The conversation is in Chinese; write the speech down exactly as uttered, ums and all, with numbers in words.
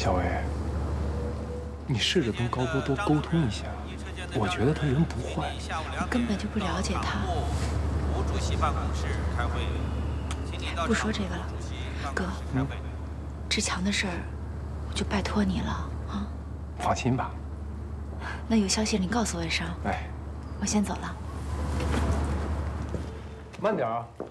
小薇，你试着跟高波多沟通一下，我觉得他人不坏。 你根本就不了解他。 吴主席办公室开会。 不说这个了，哥， 嗯， 志强的事儿，我就拜托你了啊。 放心吧。 那有消息你告诉我一声。 哎， 我先走了。 慢点啊。